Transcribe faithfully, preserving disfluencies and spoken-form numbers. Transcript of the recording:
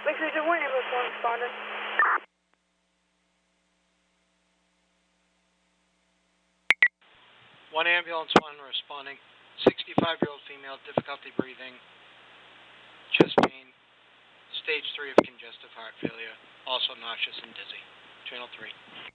Wait, three two one, ambulance one responding. One ambulance, one responding. sixty-five-year-old female, difficulty breathing, chest pain, stage three of congestive heart failure, also nauseous and dizzy. Channel three.